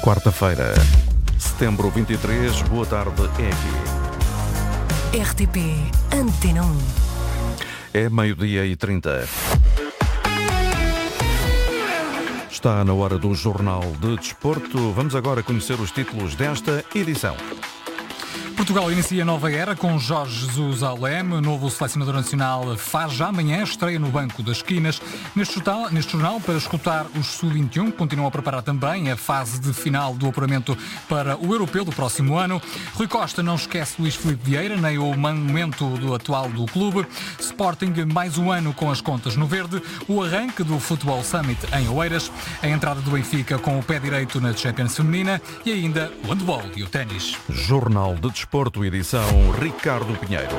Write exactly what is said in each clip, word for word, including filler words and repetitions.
Quarta-feira, setembro vinte e três, boa tarde, é aqui. R T P Antena um. É meio-dia e trinta. Está na hora do Jornal de Desporto. Vamos agora conhecer os títulos desta edição. Portugal inicia nova era com Jorge Jesus ao leme. O novo selecionador nacional faz já amanhã estreia no Banco das Esquinas. Neste jornal, neste jornal para escutar os sub vinte e um, que continuam a preparar também a fase de final do apuramento para o Europeu do próximo ano. Rui Costa não esquece Luís Filipe Vieira, nem o momento do atual do clube. Sporting mais um ano com as contas no verde. O arranque do Futebol Summit em Oeiras. A entrada do Benfica com o pé direito na Champions Feminina. E ainda o handball e o ténis. Jornal de Desporto, edição Ricardo Pinheiro.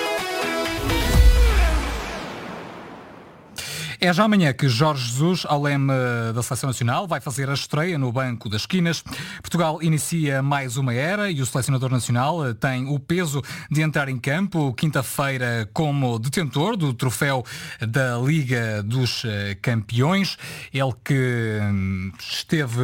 É já amanhã que Jorge Jesus, ao leme da Seleção Nacional, vai fazer a estreia no Banco das Esquinas. Portugal inicia mais uma era e o selecionador nacional tem o peso de entrar em campo quinta-feira como detentor do troféu da Liga dos Campeões. Ele que esteve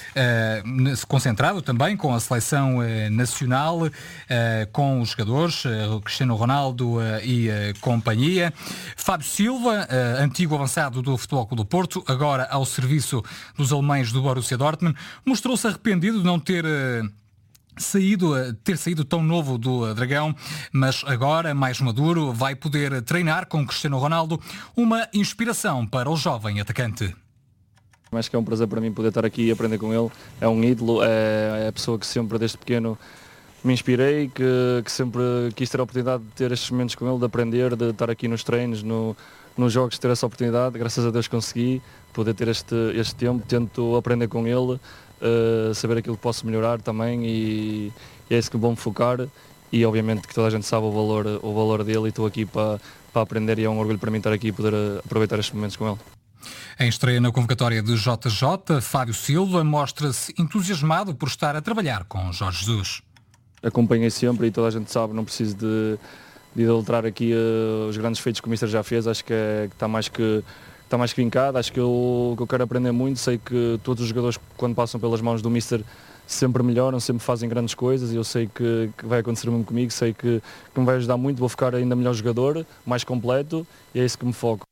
uh, concentrado também com a Seleção uh, Nacional, uh, com os jogadores, uh, Cristiano Ronaldo uh, e uh, companhia. Fábio Silva, uh, antigo avançado do Futebol Clube do Porto, agora ao serviço dos alemães do Borussia Dortmund, mostrou-se arrependido de não ter uh, saído, uh, ter saído tão novo do uh, Dragão, mas agora, mais maduro, vai poder treinar com Cristiano Ronaldo, uma inspiração para o jovem atacante. Acho que é um prazer para mim poder estar aqui e aprender com ele. É um ídolo, é, é a pessoa que sempre desde pequeno me inspirei, que, que sempre quis ter a oportunidade de ter estes momentos com ele, de aprender, de estar aqui nos treinos, no nos jogos, ter essa oportunidade. Graças a Deus consegui poder ter este, este tempo, tento aprender com ele, uh, saber aquilo que posso melhorar também e, e é isso que vou me focar e obviamente que toda a gente sabe o valor, o valor dele e estou aqui para, para aprender e é um orgulho para mim estar aqui e poder aproveitar estes momentos com ele. Em estreia na convocatória de J J, Fábio Silva mostra-se entusiasmado por estar a trabalhar com Jorge Jesus. Acompanhei sempre e toda a gente sabe, não preciso de de adulterar aqui uh, os grandes feitos que o Mister já fez, acho que, é, que está mais que está mais que vincado, acho que eu, que eu quero aprender muito, sei que todos os jogadores quando passam pelas mãos do Mister sempre melhoram, sempre fazem grandes coisas e eu sei que, que vai acontecer o mesmo comigo, sei que, que me vai ajudar muito, vou ficar ainda melhor jogador, mais completo e é isso que me foco.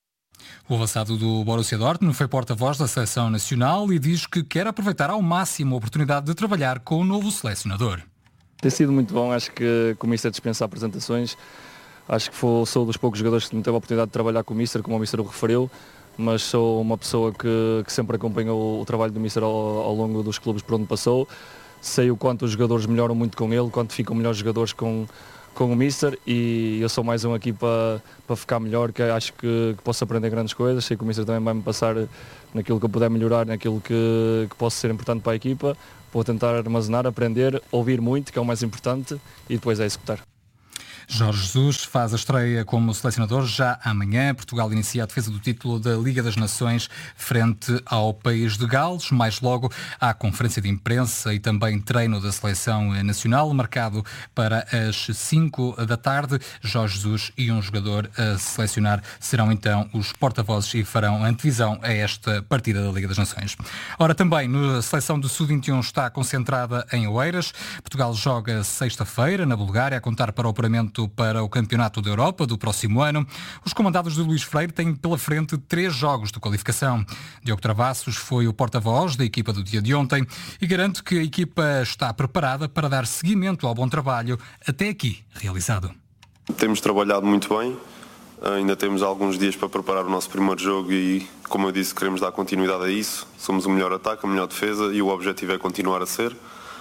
O avançado do Borussia Dortmund foi porta-voz da Seleção Nacional e diz que quer aproveitar ao máximo a oportunidade de trabalhar com o novo selecionador. Tem sido muito bom, acho que o Mister dispensa apresentações, acho que foi, sou dos poucos jogadores que não teve a oportunidade de trabalhar com o Mister, como o Mister o referiu, mas sou uma pessoa que, que sempre acompanhou o trabalho do Mister ao, ao longo dos clubes por onde passou, sei o quanto os jogadores melhoram muito com ele, quanto ficam melhores jogadores com, com o Mister e eu sou mais um aqui para, para ficar melhor, que acho que, que posso aprender grandes coisas, sei que o Mister também vai me passar naquilo que eu puder melhorar, naquilo que, que possa ser importante para a equipa. Vou tentar armazenar, aprender, ouvir muito, que é o mais importante, e depois é executar. Jorge Jesus faz a estreia como selecionador já amanhã. Portugal inicia a defesa do título da Liga das Nações frente ao país de Gales. Mais logo há conferência de imprensa e também treino da Seleção Nacional, marcado para as cinco da tarde. Jorge Jesus e um jogador a selecionar serão então os porta-vozes e farão antevisão a esta partida da Liga das Nações. Ora, também a seleção do sub vinte e um está concentrada em Oeiras. Portugal joga sexta-feira na Bulgária, a contar para o apuramento para o Campeonato da Europa do próximo ano. Os comandados de Luís Freire têm pela frente três jogos de qualificação. Diogo Travassos foi o porta-voz da equipa do dia de ontem e garante que a equipa está preparada para dar seguimento ao bom trabalho até aqui realizado. Temos trabalhado muito bem, ainda temos alguns dias para preparar o nosso primeiro jogo e, como eu disse, queremos dar continuidade a isso. Somos o melhor ataque, a melhor defesa e o objetivo é continuar a ser.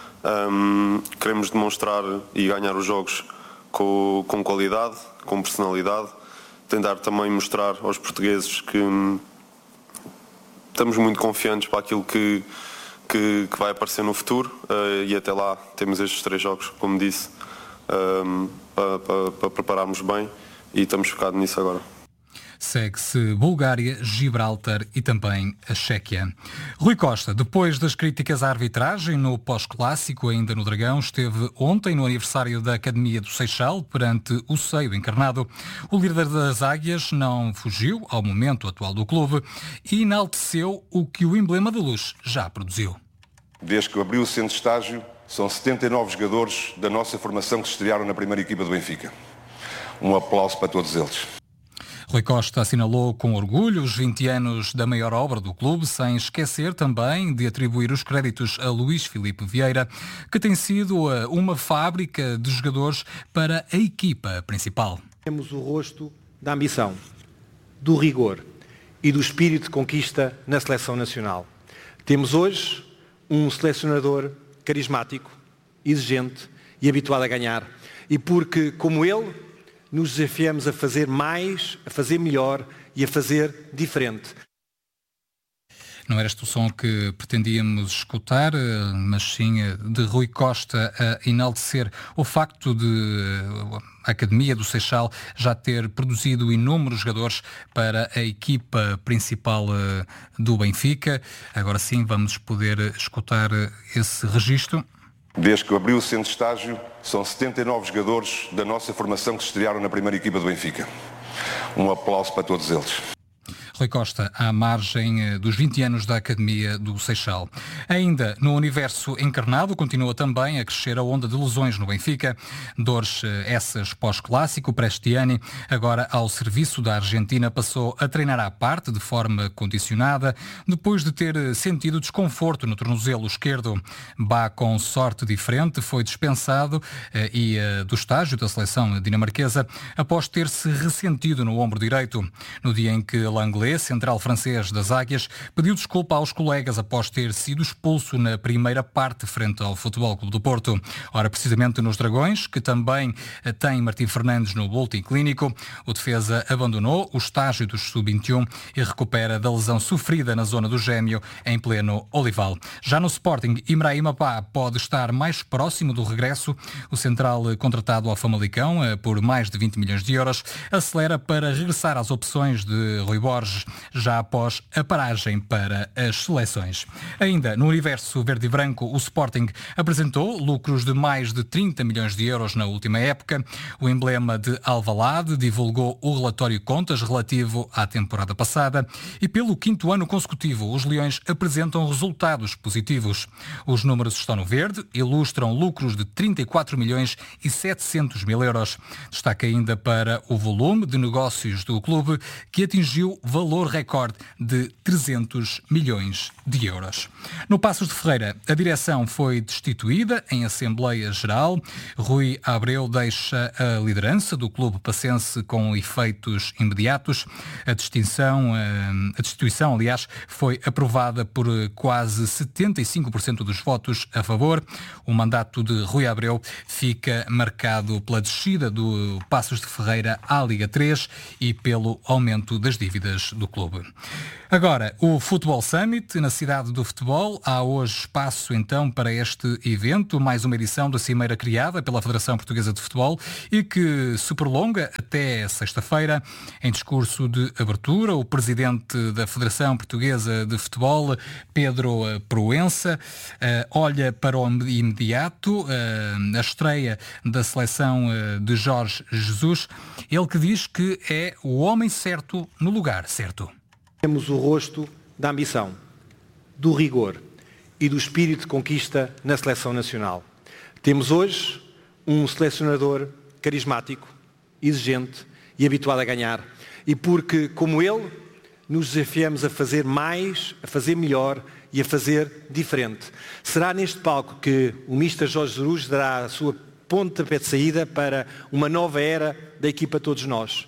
Um, queremos demonstrar e ganhar os jogos Com, com qualidade, com personalidade, tentar também mostrar aos portugueses que hum, estamos muito confiantes para aquilo que, que, que vai aparecer no futuro uh, e até lá temos estes três jogos, como disse, um, para, para, para prepararmos bem e estamos focados nisso agora. Segue-se Bulgária, Gibraltar e também a Chequia. Rui Costa, depois das críticas à arbitragem no pós-clássico, ainda no Dragão, esteve ontem no aniversário da Academia do Seixal, perante o seio encarnado. O líder das Águias não fugiu ao momento atual do clube e enalteceu o que o emblema da luz já produziu. Desde que abriu o centro de estágio, são setenta e nove jogadores da nossa formação que se estrearam na primeira equipa do Benfica. Um aplauso para todos eles. Rui Costa assinalou com orgulho os vinte anos da maior obra do clube, sem esquecer também de atribuir os créditos a Luís Filipe Vieira, que tem sido uma fábrica de jogadores para a equipa principal. Temos o rosto da ambição, do rigor e do espírito de conquista na seleção nacional. Temos hoje um selecionador carismático, exigente e habituado a ganhar. E porque, como ele, nos desafiamos a fazer mais, a fazer melhor e a fazer diferente. Não era este o som que pretendíamos escutar, mas sim de Rui Costa a enaltecer o facto de a Academia do Seixal já ter produzido inúmeros jogadores para a equipa principal do Benfica. Agora sim vamos poder escutar esse registro. Desde que abriu o centro de estágio, são setenta e nove jogadores da nossa formação que se estrearam na primeira equipa do Benfica. Um aplauso para todos eles. Rui Costa, à margem dos vinte anos da Academia do Seixal. Ainda no universo encarnado, continua também a crescer a onda de lesões no Benfica. Dores essas pós-clássico. Prestiani, agora ao serviço da Argentina, passou a treinar à parte de forma condicionada, depois de ter sentido desconforto no tornozelo esquerdo. Bá, com sorte diferente, foi dispensado e do estágio da seleção dinamarquesa após ter se ressentido no ombro direito. No dia em que Langlais, central francês das Águias, pediu desculpa aos colegas após ter sido expulso na primeira parte frente ao Futebol Clube do Porto. Ora, precisamente nos Dragões, que também tem Martim Fernandes no boletim clínico, o defesa abandonou o estágio dos sub vinte e um e recupera da lesão sofrida na zona do gêmeo em pleno Olival. Já no Sporting, Ibrahima Ba pode estar mais próximo do regresso. O central, contratado ao Famalicão por mais de vinte milhões de euros, acelera para regressar às opções de Rui Borges, já após a paragem para as seleções. Ainda no universo verde e branco, o Sporting apresentou lucros de mais de trinta milhões de euros na última época. O emblema de Alvalade divulgou o relatório contas relativo à temporada passada e pelo quinto ano consecutivo os Leões apresentam resultados positivos. Os números estão no verde, ilustram lucros de trinta e quatro milhões e setecentos mil euros. Destaca ainda para o volume de negócios do clube, que atingiu valor recorde de trezentos milhões de euros. No Passos de Ferreira, a direção foi destituída em Assembleia Geral. Rui Abreu deixa a liderança do clube passense com efeitos imediatos. A distinção, a destituição, aliás, foi aprovada por quase setenta e cinco por cento dos votos a favor. O mandato de Rui Abreu fica marcado pela descida do Passos de Ferreira à Liga três e pelo aumento das dívidas do clube. Agora, o Futebol Summit na cidade do futebol. Há hoje espaço então para este evento, mais uma edição da cimeira criada pela Federação Portuguesa de Futebol e que se prolonga até sexta-feira. Em discurso de abertura, o presidente da Federação Portuguesa de Futebol, Pedro Proença, olha para o imediato, a estreia da seleção de Jorge Jesus, ele que diz que é o homem certo no lugar certo. Temos o rosto da ambição, do rigor e do espírito de conquista na seleção nacional. Temos hoje um selecionador carismático, exigente e habituado a ganhar. E porque, como ele, nos desafiamos a fazer mais, a fazer melhor e a fazer diferente. Será neste palco que o mister Jorge Jesus dará a sua pontapé de saída para uma nova era da equipa Todos Nós.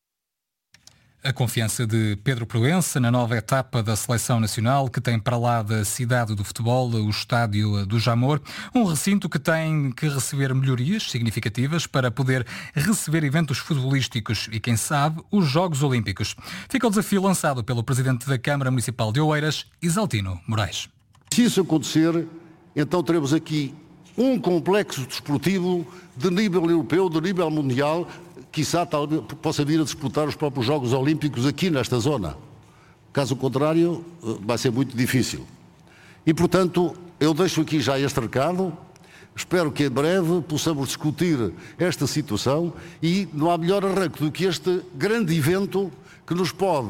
A confiança de Pedro Proença na nova etapa da Seleção Nacional, que tem para lá da cidade do futebol o Estádio do Jamor, um recinto que tem que receber melhorias significativas para poder receber eventos futebolísticos e, quem sabe, os Jogos Olímpicos. Fica o desafio lançado pelo Presidente da Câmara Municipal de Oeiras, Isaltino Moraes. Se isso acontecer, então teremos aqui um complexo desportivo de nível europeu, de nível mundial, quiçá talvez possa vir a disputar os próprios Jogos Olímpicos aqui nesta zona. Caso contrário, vai ser muito difícil. E, portanto, eu deixo aqui já este recado. Espero que em breve possamos discutir esta situação e não há melhor arranque do que este grande evento que nos pode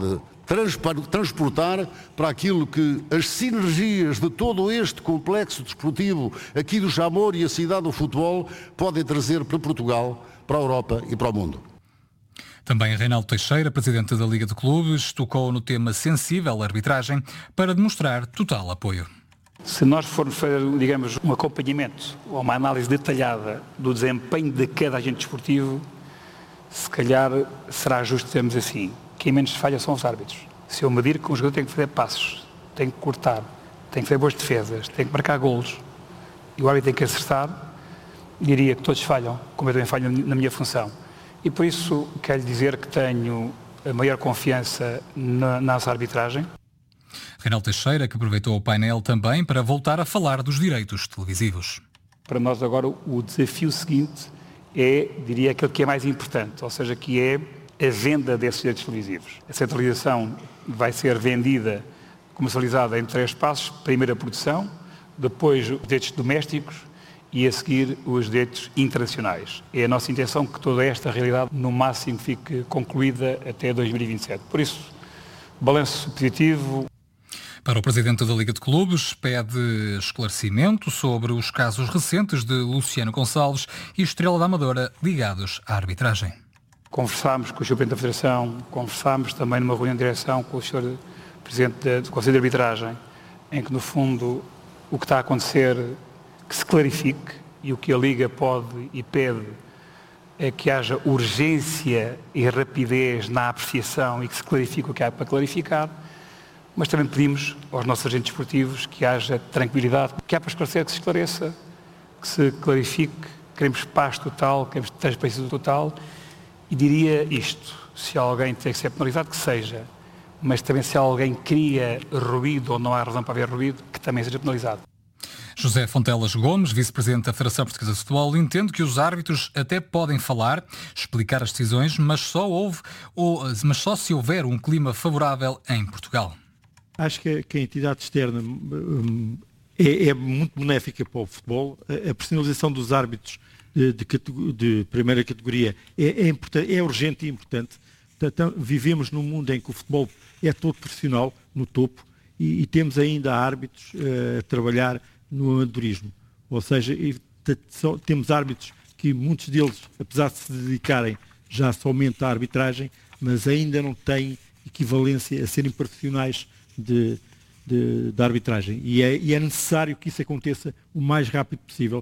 transportar para aquilo que as sinergias de todo este complexo desportivo aqui do Jamor e a cidade do futebol podem trazer para Portugal, para a Europa e para o mundo. Também Reinaldo Teixeira, presidente da Liga de Clubes, tocou no tema sensível, a arbitragem, para demonstrar total apoio. Se nós formos fazer, digamos, um acompanhamento ou uma análise detalhada do desempenho de cada agente desportivo, se calhar será justo dizermos assim, quem menos falha são os árbitros. Se eu medir que um jogador tem que fazer passos, tem que cortar, tem que fazer boas defesas, tem que marcar golos, e o árbitro tem que acertar, diria que todos falham, como eu também falho na minha função. E por isso quero dizer que tenho a maior confiança na nossa arbitragem. Reinaldo Teixeira, que aproveitou o painel também para voltar a falar dos direitos televisivos. Para nós agora o desafio seguinte é, diria, aquilo que é mais importante, ou seja, que é a venda desses direitos televisivos. A centralização vai ser vendida, comercializada em três passos. Primeiro a produção, depois os direitos domésticos e a seguir os direitos internacionais. É a nossa intenção que toda esta realidade no máximo fique concluída até dois mil e vinte e sete. Por isso, balanço positivo. Para o presidente da Liga de Clubes, pede esclarecimento sobre os casos recentes de Luciano Gonçalves e Estrela da Amadora ligados à arbitragem. Conversámos com o senhor Presidente da Federação, conversámos também numa reunião de direção com o senhor Presidente do Conselho de Arbitragem, em que, no fundo, o que está a acontecer, que se clarifique, e o que a Liga pode e pede é que haja urgência e rapidez na apreciação e que se clarifique o que há para clarificar, mas também pedimos aos nossos agentes esportivos que haja tranquilidade, que há para esclarecer, que se esclareça, que se clarifique, queremos paz total, queremos transparência total. E diria isto, se alguém tem que ser penalizado, que seja, mas também se alguém cria ruído ou não há razão para haver ruído, que também seja penalizado. José Fontelas Gomes, vice-presidente da Federação Portuguesa de Futebol, entende que os árbitros até podem falar, explicar as decisões, mas só, houve, ou, mas só se houver um clima favorável em Portugal. Acho que, que a entidade externa um, é, é muito benéfica para o futebol. A, a personalização dos árbitros De, de, de primeira categoria é, é, importante, é urgente e importante. Então, vivemos num mundo em que o futebol é todo profissional, no topo, e, e temos ainda árbitros uh, a trabalhar no amadorismo. Ou seja, e, só, temos árbitros que muitos deles, apesar de se dedicarem já somente à arbitragem, mas ainda não têm equivalência a serem profissionais de, de, de arbitragem. E é, e é necessário que isso aconteça o mais rápido possível.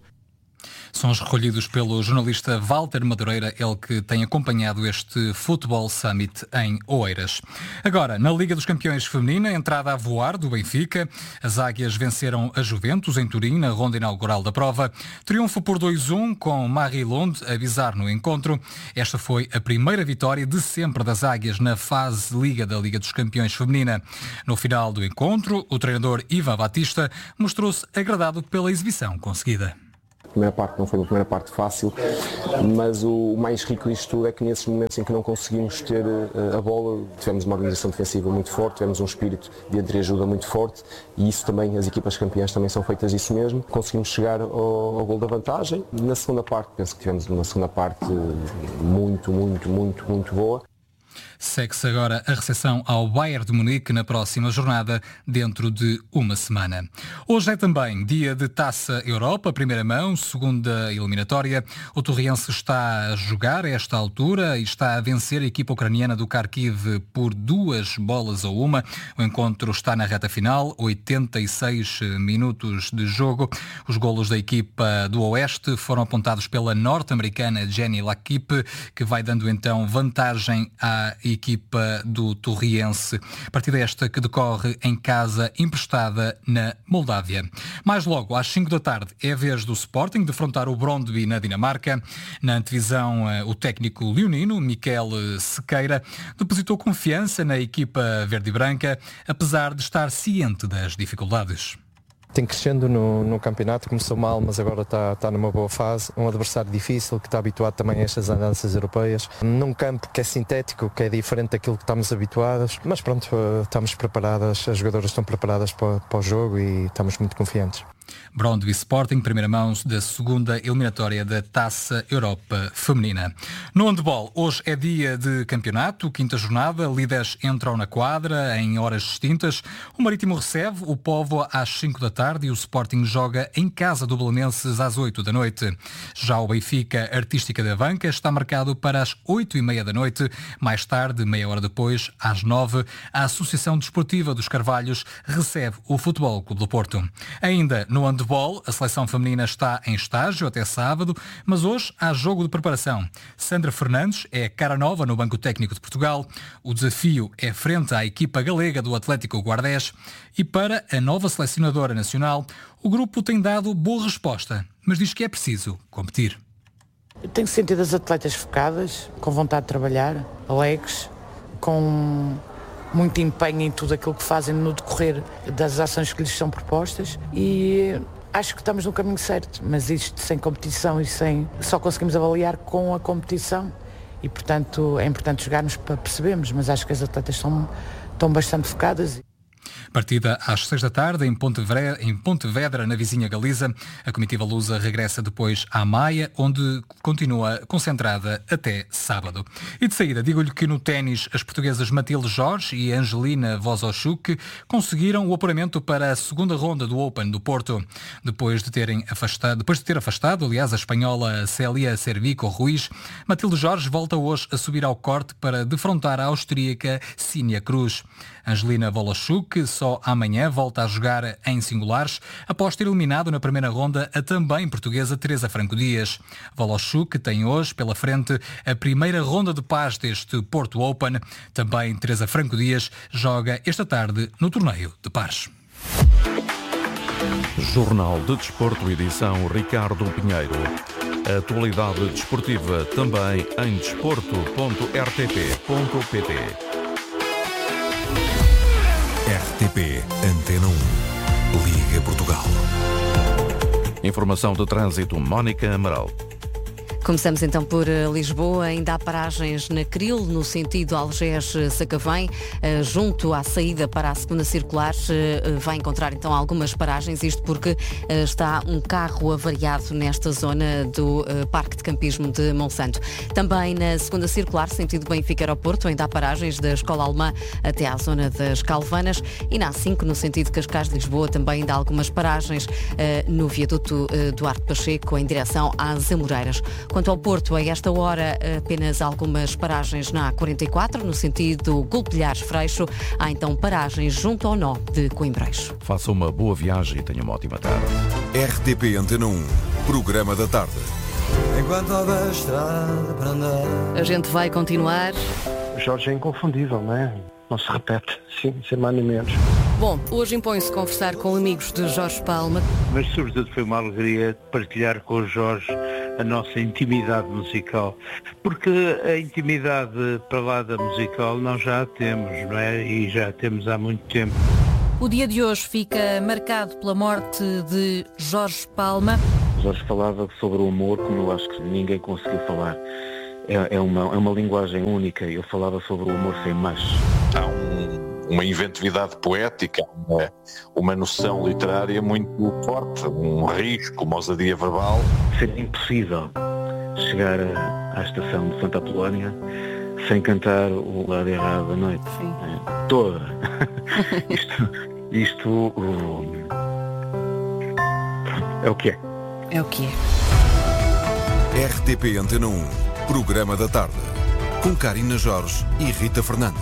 Sons recolhidos pelo jornalista Walter Madureira, ele que tem acompanhado este Futebol Summit em Oeiras. Agora, na Liga dos Campeões Feminina, entrada a voar do Benfica. As Águias venceram a Juventus em Turim, na ronda inaugural da prova. Triunfo por dois a um, com Marie Londe a avisar no encontro. Esta foi a primeira vitória de sempre das Águias na fase Liga da Liga dos Campeões Feminina. No final do encontro, o treinador Ivan Batista mostrou-se agradado pela exibição conseguida. A primeira parte não foi uma primeira parte fácil, mas o mais rico disto tudo é que nesses momentos em que não conseguimos ter a bola, tivemos uma organização defensiva muito forte, tivemos um espírito de entreajuda muito forte e isso também, as equipas campeãs também são feitas disso mesmo. Conseguimos chegar ao, ao gol da vantagem. Na segunda parte, penso que tivemos uma segunda parte muito, muito, muito, muito boa. Segue-se agora a recepção ao Bayern de Munique na próxima jornada, dentro de uma semana. Hoje é também dia de Taça Europa, primeira mão, segunda eliminatória. O Torriense está a jogar a esta altura e está a vencer a equipa ucraniana do Kharkiv por duas bolas a uma. O encontro está na reta final, oitenta e seis minutos de jogo. Os golos da equipa do Oeste foram apontados pela norte-americana Jenny Lakip, que vai dando então vantagem à equipa do Torriense. Partida esta que decorre em casa emprestada na Moldávia. Mais logo, às cinco da tarde, é a vez do Sporting defrontar o Brondby na Dinamarca. Na antevisão, o técnico leonino, Miquel Sequeira, depositou confiança na equipa verde e branca, apesar de estar ciente das dificuldades. Tem crescendo no, no campeonato, começou mal, mas agora está, está numa boa fase. Um adversário difícil, que está habituado também a estas andanças europeias. Num campo que é sintético, que é diferente daquilo que estamos habituados. Mas pronto, estamos preparadas, as jogadoras estão preparadas para, para o jogo e estamos muito confiantes. Brondby Sporting, primeira mão da segunda eliminatória da Taça Europa Feminina. No handball, hoje é dia de campeonato, quinta jornada, líderes entram na quadra em horas distintas. O Marítimo recebe o Póvoa às cinco da tarde e o Sporting joga em casa do Belenenses às oito da noite. Já o Benfica Artística da Banca está marcado para as oito e meia da noite. Mais tarde, meia hora depois, às nove, a Associação Desportiva dos Carvalhos recebe o Futebol Clube do Porto. Ainda no handball, a seleção feminina está em estágio até sábado, mas hoje há jogo de preparação. Sandra Fernandes é cara nova no Banco Técnico de Portugal. O desafio é frente à equipa galega do Atlético Guardés e para a nova selecionadora nacional, o grupo tem dado boa resposta, mas diz que é preciso competir. Eu tenho sentido as atletas focadas, com vontade de trabalhar, alegres, com muito empenho em tudo aquilo que fazem no decorrer das ações que lhes são propostas e acho que estamos no caminho certo, mas isto sem competição e sem... só conseguimos avaliar com a competição e, portanto, é importante jogarmos para percebermos, mas acho que as atletas são, estão bastante focadas. Partida às seis da tarde em Pontevedra, em Pontevedra, na vizinha Galiza. A comitiva lusa regressa depois à Maia, onde continua concentrada até sábado. E de saída, digo-lhe que no ténis, as portuguesas Matilde Jorge e Angelina Wozochuk conseguiram o apuramento para a segunda ronda do Open do Porto. Depois de, terem afastado, depois de ter afastado, aliás, a espanhola Célia Cervico Ruiz, Matilde Jorge volta hoje a subir ao corte para defrontar a austríaca Sínia Cruz. Angelina Wozochuk só amanhã volta a jogar em singulares, após ter eliminado na primeira ronda a também portuguesa Teresa Franco Dias. Wozochuk tem hoje pela frente a primeira ronda de paz deste Porto Open. Também Teresa Franco Dias joga esta tarde no torneio de paz. Jornal de Desporto, edição Ricardo Pinheiro. A atualidade desportiva também em desporto ponto r t p ponto p t. R T P Antena um. Liga Portugal. Informação de trânsito, Mónica Amaral. Começamos então por Lisboa, ainda há paragens na Cril, no sentido Algés-Sacavém, junto à saída para a segunda circular, vai encontrar então algumas paragens, isto porque está um carro avariado nesta zona do Parque de Campismo de Monsanto. Também na segunda circular, sentido Benfica-Aeroporto, ainda há paragens da Escola Alemã até à zona das Calvanas e na A cinco, no sentido Cascais-Lisboa, também ainda há algumas paragens no viaduto Duarte Pacheco, em direção às Amoreiras. Quanto ao Porto, a esta hora apenas algumas paragens na A quarenta e quatro, no sentido Golpilhares-Freixo. Há então paragens junto ao nó de Coimbreixo. Faça uma boa viagem e tenha uma ótima tarde. R T P Antena um, programa da tarde. Enquanto houver estrada para andar. A gente vai continuar. O Jorge é inconfundível, não é? Não se repete, sim, sem mais nem menos. Bom, hoje impõe-se conversar com amigos de Jorge Palma. Mas sobretudo foi uma alegria partilhar com o Jorge a nossa intimidade musical, porque a intimidade para lá da musical nós já a temos, não é? E já a temos há muito tempo. O dia de hoje fica marcado pela morte de Jorge Palma. Jorge falava sobre o amor como eu acho que ninguém conseguiu falar. É, é, uma, é uma linguagem única. Eu falava sobre o amor sem mais. Há um, uma inventividade poética, uma, uma noção literária muito forte, um risco, uma ousadia verbal. Seria impossível chegar a, à estação de Santa Apolónia sem cantar o lado errado da noite. Sim. É, toda. isto isto o, é o que é. É o que é. R T P Antena um, programa da tarde, com Karina Jorge e Rita Fernandes.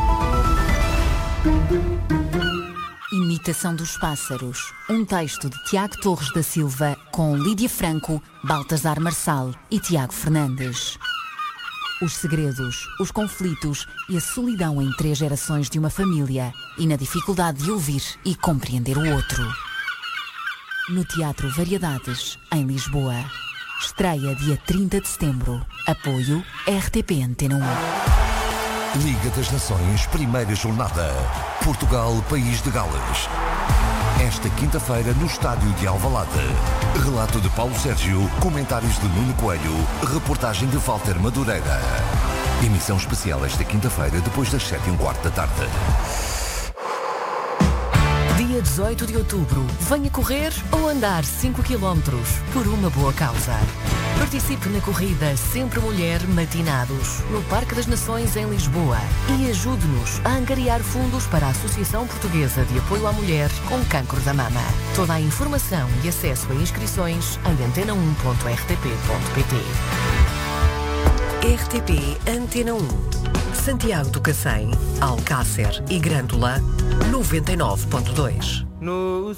Imitação dos Pássaros. Um texto de Tiago Torres da Silva com Lídia Franco, Baltasar Marçal e Tiago Fernandes. Os segredos, os conflitos e a solidão em três gerações de uma família e na dificuldade de ouvir e compreender o outro. No Teatro Variedades, em Lisboa. Estreia dia trinta de setembro. Apoio R T P Antena um. Liga das Nações, primeira jornada. Portugal, País de Gales. Esta quinta-feira no estádio de Alvalade. Relato de Paulo Sérgio, comentários de Nuno Coelho, reportagem de Walter Madureira. Emissão especial esta quinta-feira depois das sete e um quarto da tarde. Dia dia dezoito de outubro. Venha correr ou andar cinco quilómetros por uma boa causa. Participe na corrida Sempre Mulher Matinados, no Parque das Nações em Lisboa, e ajude-nos a angariar fundos para a Associação Portuguesa de Apoio à Mulher com Cancro da Mama. Toda a informação e acesso a inscrições em antena um ponto r t p ponto p t. R T P Antena um. Santiago do Cacém, Alcácer e Grândola, noventa e nove ponto dois. No